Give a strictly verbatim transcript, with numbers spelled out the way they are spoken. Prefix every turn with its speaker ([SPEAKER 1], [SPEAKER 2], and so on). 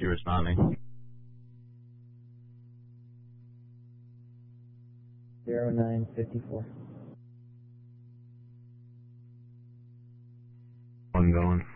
[SPEAKER 1] you responding.
[SPEAKER 2] Zero nine fifty four.
[SPEAKER 1] One going.